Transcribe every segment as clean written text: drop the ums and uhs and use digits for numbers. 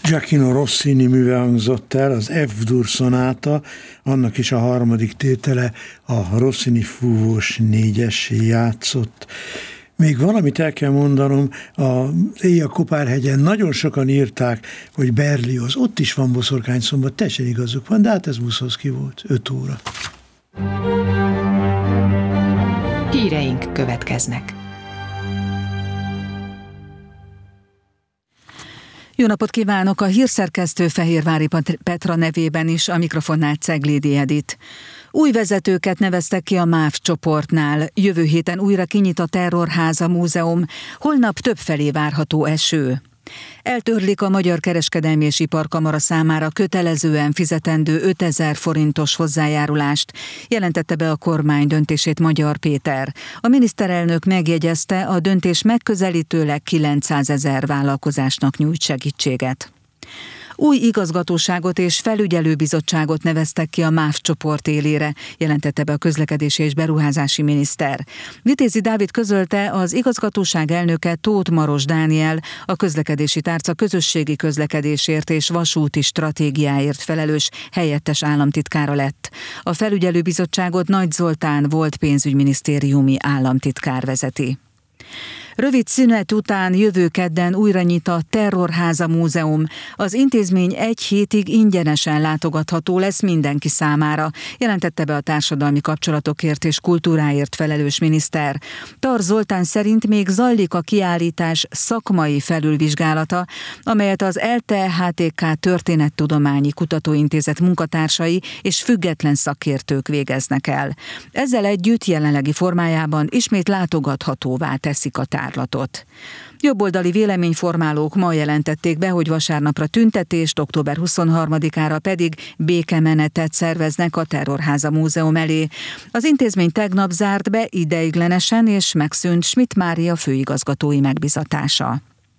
Gioachino Rossini műve hangzott el, az F-dur szonáta, annak is a harmadik tétele, a Rossini fúvós négyes játszott. Még valamit el kell mondanom, az Éj a Kopárhegyen nagyon sokan írták, hogy Berlioz, ott is van boszorkányszombat, teljesen igazuk van, de hát ez Muszorgszkij volt, 5 óra. Híreink következnek. Jó napot kívánok! A hírszerkesztő Fehérvári Petra nevében is, a mikrofonnál Ceglédi Edit. Új vezetőket neveztek ki a MÁV csoportnál. Jövő héten újra kinyit a Terrorháza Múzeum. Holnap többfelé várható eső. Eltörlik a Magyar Kereskedelmi és Iparkamara számára kötelezően fizetendő 5000 forintos hozzájárulást, jelentette be a kormány döntését Magyar Péter. A miniszterelnök megjegyezte, a döntés megközelítőleg 900 000 vállalkozásnak nyújt segítséget. Új igazgatóságot és felügyelőbizottságot neveztek ki a MÁV csoport élére, jelentette be a közlekedési és beruházási miniszter. Vitézi Dávid közölte, az igazgatóság elnöke Tóth Maros Dániel a közlekedési tárca közösségi közlekedésért és vasúti stratégiáért felelős helyettes államtitkára lett. A felügyelőbizottságot Nagy Zoltán volt pénzügyminisztériumi államtitkár vezeti. Rövid szünet után jövő kedden újra nyit a Terrorháza Múzeum. Az intézmény 1 hétig ingyenesen látogatható lesz mindenki számára, jelentette be a társadalmi kapcsolatokért és kultúráért felelős miniszter. Tar Zoltán szerint még zajlik a kiállítás szakmai felülvizsgálata, amelyet az ELTE-HTK Történettudományi Kutatóintézet munkatársai és független szakértők végeznek el. Ezzel együtt jelenlegi formájában ismét látogathatóvá teszik a tárlatot. Jobboldali véleményformálók ma jelentették be, hogy vasárnapra tüntetést, október 23-ára pedig békemenetet szerveznek a Terrorháza Múzeum elé. Az intézmény tegnap zárt be ideiglenesen, és megszűnt Schmidt Mária főigazgatói megbizatása.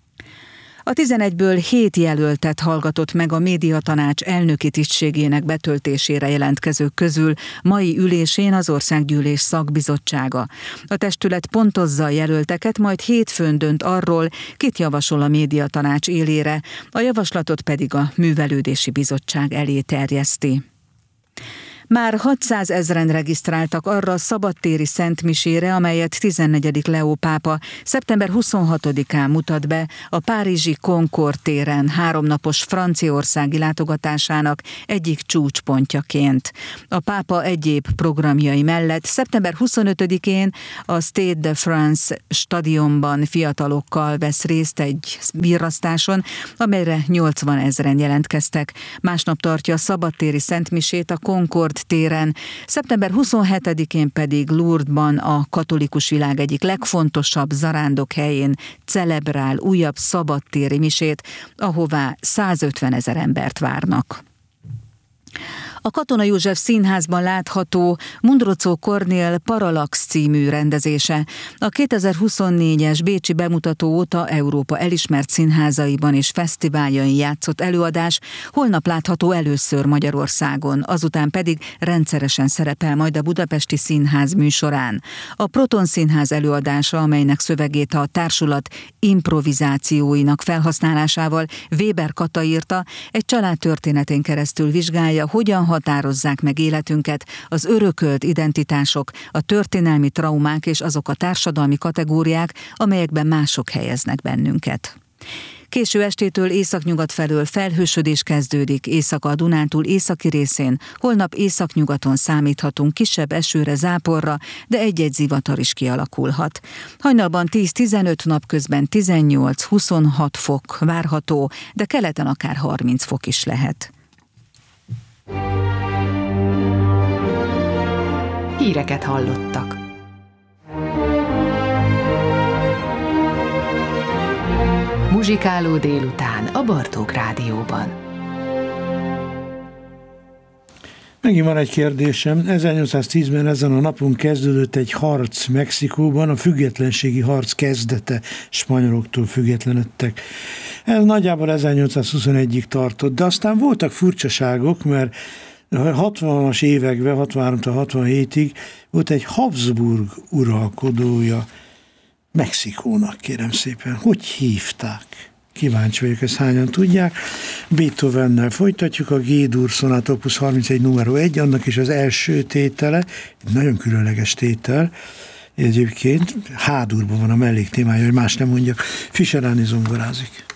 A 11-ből 7 jelöltet hallgatott meg a Médiatanács elnöki tisztségének betöltésére jelentkezők közül mai ülésén az Országgyűlés szakbizottsága. A testület pontozza a jelölteket, majd hétfőn dönt arról, kit javasol a Médiatanács élére, a javaslatot pedig a Művelődési Bizottság elé terjeszti. Már 600 000 regisztráltak arra a szabadtéri szentmisére, amelyet 14. Leó pápa szeptember 26-án mutat be a párizsi Concorde téren 3 napos franciaországi látogatásának egyik csúcspontjaként. A pápa egyéb programjai mellett szeptember 25-én a Stade de France stadionban fiatalokkal vesz részt egy virrasztáson, amelyre 80 000 jelentkeztek. Másnap tartja a szabadtéri szentmisét a Concorde téren, szeptember 27-én pedig Lourdesban a katolikus világ egyik legfontosabb zarándokhelyén celebrál újabb szabadtéri misét, ahová 150 000 embert várnak. A Katona József Színházban látható Mundrocó Kornél Parallax című rendezése. A 2024-es bécsi bemutató óta Európa elismert színházaiban és fesztiváljain játszott előadás holnap látható először Magyarországon, azután pedig rendszeresen szerepel majd a Budapesti Színház műsorán. A Proton Színház előadása, amelynek szövegét a társulat improvizációinak felhasználásával Weber Kata írta, egy család történetén keresztül vizsgálja, hogyan határozzák meg életünket az örökölt identitások, a történelmi traumák és azok a társadalmi kategóriák, amelyekben mások helyeznek bennünket. Késő estétől északnyugat felől felhősödés kezdődik, éjszaka a Dunántúl északi részén, holnap északnyugaton számíthatunk kisebb esőre, záporra, de egy-egy zivatar is kialakulhat. Hajnalban 10-15, napközben 18-26 fok várható, de keleten akár 30 fok is lehet. Híreket hallottak. Muzsikáló délután a Bartók Rádióban. Megint van egy kérdésem. 1810-ben ezen a napon kezdődött egy harc Mexikóban, a függetlenségi harc kezdete, spanyoloktól függetlenedtek. Ez nagyjából 1821-ig tartott, de aztán voltak furcsaságok, mert 60-as években, 63-67-ig volt egy Habsburg uralkodója Mexikónak, kérem szépen. Hogy hívták? Kíváncsi vagyok, ezt hányan tudják. Beethovennel folytatjuk, a G-dur szonát opus 31 numero 1, annak is az első tétele, egy nagyon különleges tétel, egyébként H-durban van a melléktémája, hogy más nem mondjak, Fischer Áni zongorázik.